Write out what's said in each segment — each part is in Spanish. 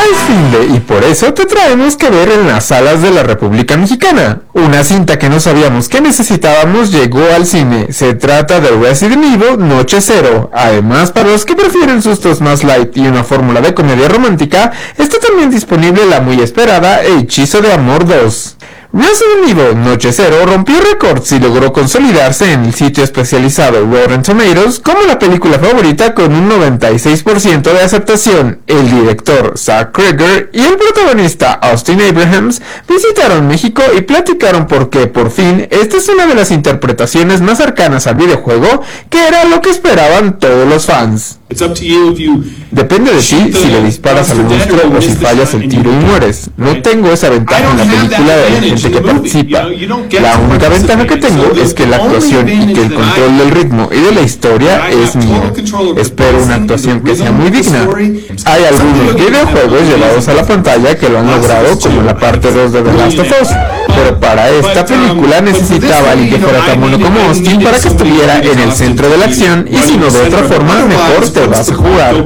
es finde y por eso te traemos que ver en las salas de la República Mexicana. Una cinta que no sabíamos que necesitábamos llegó al cine. Se trata de Resident Evil Noche Cero. Además, para los que prefieren sustos más light y una fórmula de comedia romántica, está también disponible la muy esperada Hechizo de Amor 2. Resident Evil Noche Cero rompió récords y logró consolidarse en el sitio especializado Rotten Tomatoes como la película favorita con un 96% de aceptación. El director Zach Cregger y el protagonista Austin Abrahams visitaron México y platicaron por qué por fin esta es una de las interpretaciones más cercanas al videojuego, que era lo que esperaban todos los fans. Depende de ti si le disparas al monstruo o si fallas el tiro y mueres. No tengo esa ventaja en la película de la gente que participa. La única ventaja que tengo es que la actuación y que el control del ritmo y de la historia es mío. Espero una actuación que sea muy digna. Hay algunos videojuegos llevados a la pantalla que lo han logrado, como la parte 2 de The Last of Us, pero para esta película necesitaba alguien que fuera tan bueno como Austin para que estuviera en el centro de la acción, y si no de otra forma, mejor te vas a jugar.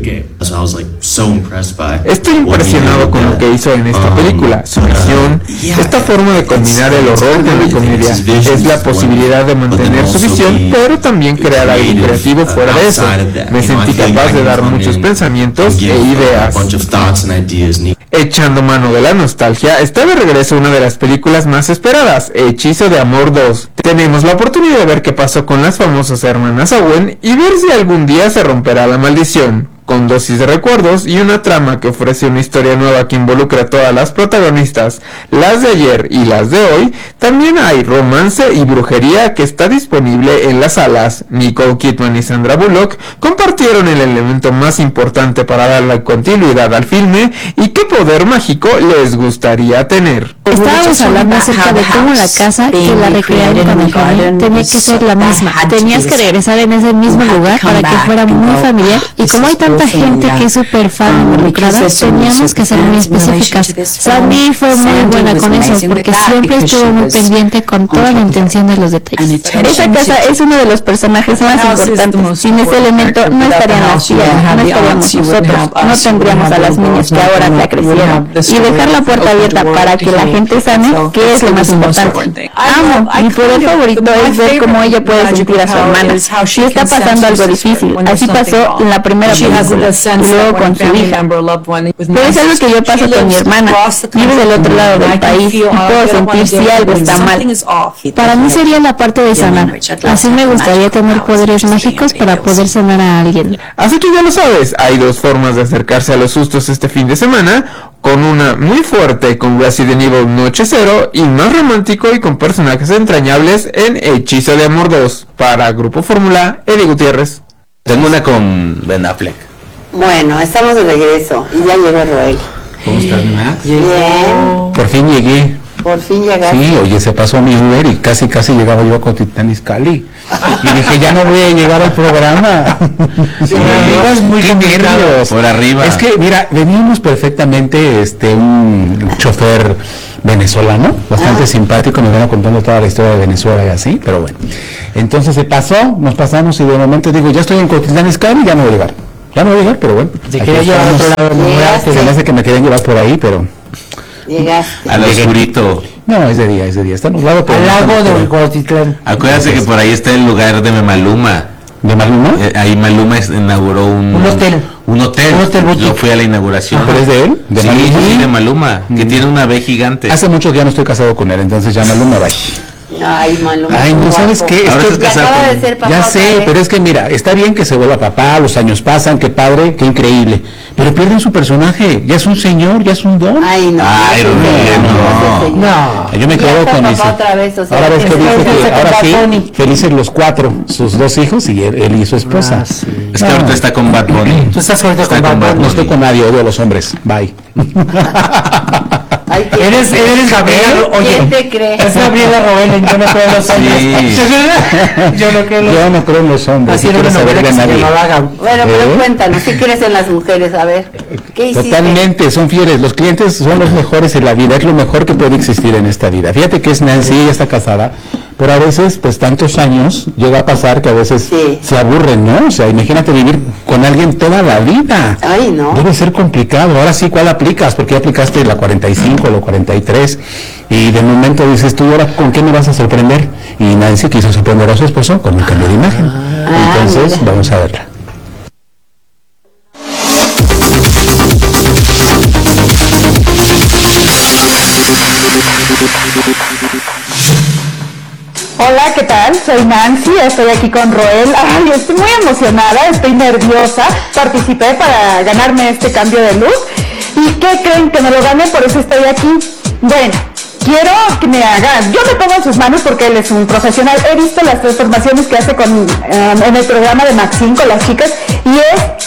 Estoy impresionado con lo que hizo en esta película. Su visión, esta forma de combinar el horror con la comedia, es la posibilidad de mantener su visión, pero también crear algo creativo fuera de eso. Me sentí capaz de dar muchos pensamientos e ideas. Echando mano de la nostalgia, está de regreso una de las películas más esperadas, Hechizo de Amor 2. Tenemos la oportunidad de ver qué pasó con las famosas hermanas Owen y ver si algún día se romperá la maldición. Con dosis de recuerdos y una trama que ofrece una historia nueva que involucra a todas las protagonistas, las de ayer y las de hoy, también hay romance y brujería que está disponible en las salas. Nicole Kidman y Sandra Bullock compartieron el elemento más importante para darle continuidad al filme. ¿Y qué poder mágico les gustaría tener? Estábamos hablando acerca de cómo la casa que la recrearon con el jardín tenía que ser la misma. Tenías que regresar en ese mismo lugar para que fuera muy familiar, y como hay tanta gente que es súper fan involucrada, teníamos que ser muy específicas. Sandy fue muy buena con eso, porque siempre estuvo muy pendiente con toda la intención de los detalles. Esa casa es uno de los personajes más importantes. Sin ese elemento no estarían las tías, no estaríamos nosotros, no tendríamos a las niñas que ahora ya crecieron. Y dejar la puerta abierta para que la gente sane, que es lo más importante. Amo, mi poder favorito es ver cómo ella puede sentir a su hermana. Si está pasando algo difícil, así pasó en la primera película, y luego con su hija. Pero es algo que yo paso con mi hermana. Vive del otro lado del país y puedo sentir si algo está mal. Para mí sería la parte de sanar. Así me gustaría tener poderes mágicos para poder sanar a alguien. Así que ya lo sabes, hay dos formas de acercarse a los sustos este fin de semana, con una muy fuerte con Resident Evil Noche Cero, y más romántico y con personajes entrañables en Hechizo de Amor 2. Para Grupo Fórmula, Eddie Gutiérrez. Tengo una con Ben Affleck. Bueno, estamos de regreso y ya llegó Roel. ¿Cómo estás, Max? Bien. Por fin llegué. Por fin llegaste. Sí, oye, se pasó mi Uber y casi llegaba yo a Cotitlán Izcalli. Y dije, ya no voy a llegar al programa. Es muy nervios. Por arriba. Es que, mira, veníamos perfectamente un chofer venezolano, bastante simpático, nos van contando toda la historia de Venezuela y así, pero bueno. Entonces se pasó, nos pasamos y de momento digo, ya estoy en Cotitlán Izcalli, ya no voy a llegar. Ya no voy a llegar, pero bueno. Se quería llevar a otro lado del mundo. Se me hace que me querían llevar por ahí, pero... Llegaste. Al oscurito. No, es de día. Está nublado. Al lago de Cotitlán. Acuérdense que por ahí está el lugar de Maluma. ¿De Maluma? Ahí Maluma inauguró un hotel. Un hotel. Yo fui a la inauguración. ¿Pero es de él? ¿De Maluma? Sí, de Maluma, que tiene una B gigante. Hace mucho que ya no estoy casado con él, entonces ya Maluma va. Ay, Maluma. Ay, no sabes qué. Ahora estás casado acaba de ser papá. Ya sé, pero es que mira, está bien que se vuelva papá, los años pasan, qué padre, qué increíble. Pero pierden su personaje, ya es un señor, ya es un don. Ay, no. Ay, no. Yo me quedo con eso. Otra vez, o sea, ahora ves que dice que ahora sí, Bunny. felices los cuatro, sus dos hijos y él y su esposa. Es que ahorita está con Bad Bunny. Tú estás ahorita con Bad Bunny. No estoy con nadie, odio a los hombres. Bye. Ay, Eres Gabriela, oye, ¿quién te cree? es Gabriela Roel, yo no creo en los hombres. Sí. Yo no creo en los Yo no creo en los hombres. Así no era una quiero saber novela de que se nadie. llamaba Bueno, pero cuéntanos, ¿qué crees en las mujeres? A ver. ¿Qué hiciste? Totalmente, son fieles. Los clientes son los mejores en la vida, es lo mejor que puede existir en esta vida. Fíjate que es Nancy, ella está casada, pero a veces, pues tantos años, llega a pasar que a veces se aburren, ¿no? O sea, imagínate vivir con alguien toda la vida. Ay, no. Debe ser complicado. Ahora sí, ¿cuál aplicas? Porque ya aplicaste la 45, la 43, y de momento dices, tú, ¿ahora con qué me vas a sorprender? Y Nancy quiso sorprender a su esposo con un cambio de imagen. Entonces, vamos a verla. Hola, ¿qué tal? Soy Nancy, estoy aquí con Roel. Ay, estoy muy emocionada, estoy nerviosa. Participé para ganarme este cambio de look. ¿Y qué creen? Que me lo gané, por eso estoy aquí. Bueno, quiero que me hagan. Yo me pongo en sus manos porque él es un profesional. He visto las transformaciones que hace en el programa de Maxine con las chicas y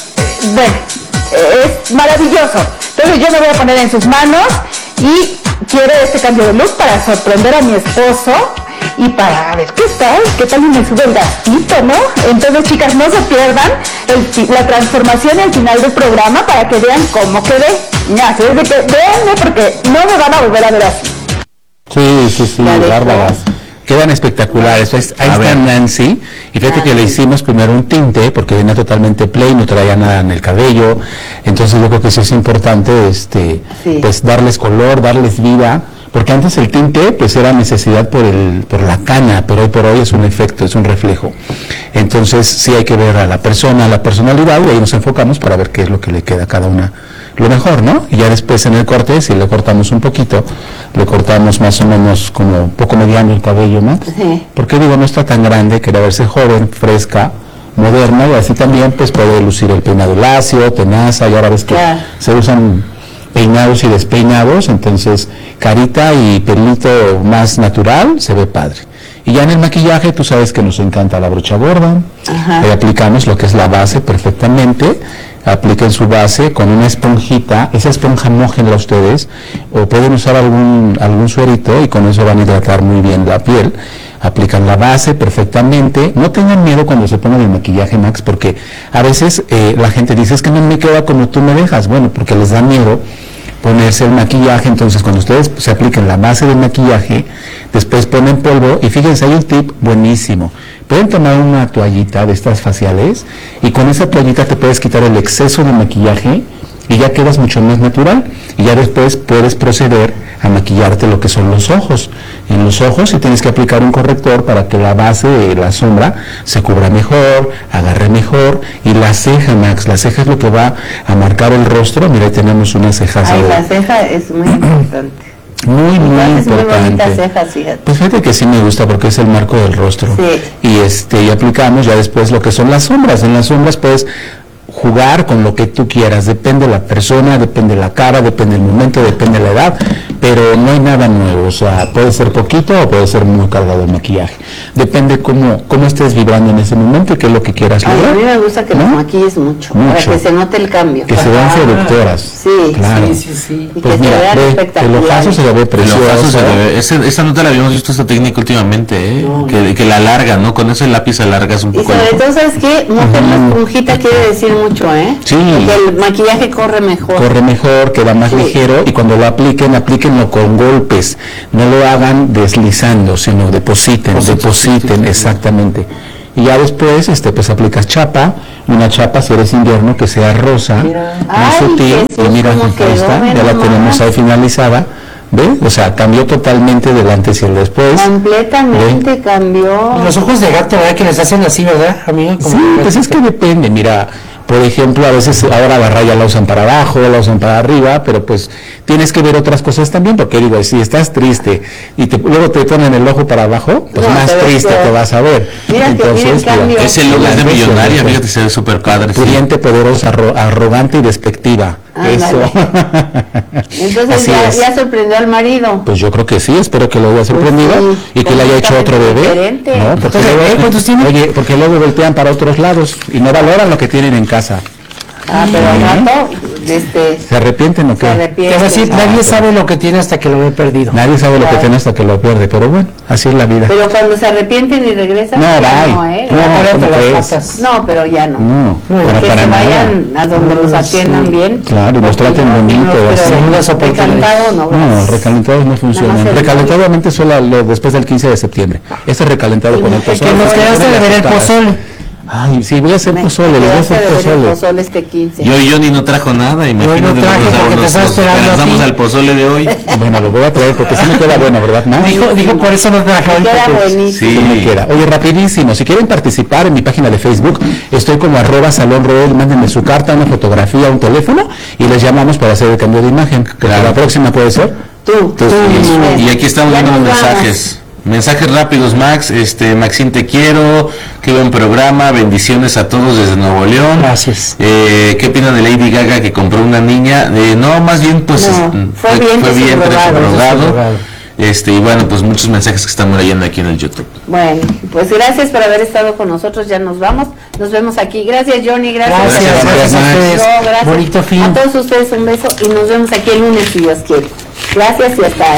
es maravilloso. Entonces yo me voy a poner en sus manos y quiero este cambio de look para sorprender a mi esposo. Y para ver qué tal me sube el gastito, ¿no? Entonces, chicas, no se pierdan la transformación al final del programa para que vean cómo quedé. Así es de que véanme porque no me van a volver a ver así. Sí, bárbaras. Quedan espectaculares. Ahí está Nancy. Y fíjate que le hicimos primero un tinte porque venía totalmente plain, no traía nada en el cabello. Entonces yo creo que sí es importante pues darles color, darles vida. Porque antes el tinte pues era necesidad por la cana, pero hoy por hoy es un efecto, es un reflejo. Entonces sí hay que ver a la persona, a la personalidad, y ahí nos enfocamos para ver qué es lo que le queda a cada una lo mejor, ¿no? Y ya después en el corte, si le cortamos un poquito, le cortamos más o menos como un poco mediano el cabello, ¿no? Sí. Porque digo, no está tan grande, quería verse joven, fresca, moderna, y así también pues puede lucir el peinado lacio, tenaza, y ahora ves que se usan peinados y despeinados, entonces carita y pelito más natural, se ve padre. Y ya en el maquillaje, tú sabes que nos encanta la brocha gorda, ahí aplicamos lo que es la base perfectamente, apliquen su base con una esponjita, esa esponja mójenla ustedes, o pueden usar algún suerito y con eso van a hidratar muy bien la piel. Aplican la base perfectamente. No tengan miedo cuando se pongan el maquillaje, Max, porque a veces la gente dice, es que no me queda como tú me dejas. Bueno, porque les da miedo ponerse el maquillaje. Entonces cuando ustedes se apliquen la base del maquillaje, después ponen polvo, y fíjense, hay un tip buenísimo. Pueden tomar una toallita de estas faciales y con esa toallita te puedes quitar el exceso de maquillaje y ya quedas mucho más natural, y ya después puedes proceder a maquillarte lo que son los ojos. En los ojos sí tienes que aplicar un corrector para que la base de la sombra se cubra mejor, agarre mejor, y la ceja, Max, la ceja es lo que va a marcar el rostro. Mira, ahí tenemos unas cejas. La ceja es muy importante. Muy importante. Muy bonitas cejas, fíjate. Pues fíjate que sí me gusta porque es el marco del rostro. Sí. Y aplicamos ya después lo que son las sombras. En las sombras puedes jugar con lo que tú quieras, depende de la persona, depende de la cara, depende del momento, depende de la edad, pero no hay nada nuevo, o sea, puede ser poquito o puede ser muy cargado el maquillaje, depende cómo estés vibrando en ese momento y qué es lo que quieras lograr. A mí me gusta que los maquilles mucho, para que se note el cambio. Que se vean seductoras. Sí, claro. Sí. Y pues que mira, se vean espectaculares. El ojazo se le ve precioso. Esa no te la habíamos visto, esta técnica últimamente, que la alarga, ¿no? Con ese lápiz alargas un poco. Y sobre todo, ¿sabes qué? Mojar la esponjita quiere decir mucho, Sí. Porque el maquillaje corre mejor. Corre mejor, queda más ligero, y cuando lo aplíquenlo con golpes, no lo hagan deslizando, sino depositen, exactamente. Y ya después, pues aplicas chapa, una chapa si eres invierno que sea rosa, muy sutil, y mira, ahí está, ya la tenemos ahí finalizada. ¿Ve? O sea, cambió totalmente del antes y el después. Completamente cambió. Los ojos de gato, ¿verdad? Que les hacen así, ¿verdad, amigo? Sí, pues es que depende, mira. Por ejemplo, a veces ahora la raya la usan para abajo, la usan para arriba, pero pues tienes que ver otras cosas también, porque digo, si estás triste y luego te ponen el ojo para abajo, pues más triste te vas a ver. Mira. Entonces, ese look es de millonaria, fíjate, se ve súper padre. Pudiente, poderosa, arrogante y despectiva. Eso. Entonces ya sorprendió al marido. Pues yo creo que sí, espero que lo haya sorprendido y que le haya hecho otro bebé. ¿No? Porque luego voltean para otros lados y no valoran lo que tienen en casa. Pero al rato ¿Se arrepienten o qué? Es decir, nadie sabe lo que tiene hasta que lo ve perdido. Nadie sabe lo que tiene hasta que lo pierde, pero bueno, así es la vida. Pero cuando se arrepienten y regresan, no, no, pero ya no. No, que se vayan a donde los atiendan bien. Claro, y los traten bonito. Recalentado no. No, recalentados no funcionan. Recalentadamente solo después del 15 de septiembre. Ese recalentado con el pozole. Que nos quedaste de ver el pozole. Ay, sí, voy a hacer pozole, les voy a hacer pozole este 15. Johnny no trajo nada, imagínate. No traje porque te estaba esperando. Lanzamos al pozole de hoy. Bueno, lo voy a traer porque sí me queda bueno, ¿verdad? ¿No? Dijo, por eso no traje hoy. Queda buenísimo. Sí, me queda. Oye, rapidísimo, si quieren participar en mi página de Facebook, estoy como @salonroel, mándenme su carta, una fotografía, un teléfono y les llamamos para hacer el cambio de imagen. Claro. La próxima puede ser. Tú. Y aquí estamos viendo los mensajes. Mensajes rápidos, Max. Maxine, te quiero. Qué buen programa. Bendiciones a todos desde Nuevo León. Gracias. ¿Qué opinan de Lady Gaga que compró una niña? No, más bien, pues fue bien subrogado. Y bueno, pues muchos mensajes que estamos leyendo aquí en el YouTube. Bueno, pues gracias por haber estado con nosotros. Ya nos vamos. Nos vemos aquí. Gracias, Johnny. Gracias a ustedes. Gracias. Bonito fin. A todos ustedes un beso y nos vemos aquí el lunes si Dios quiere. Gracias y hasta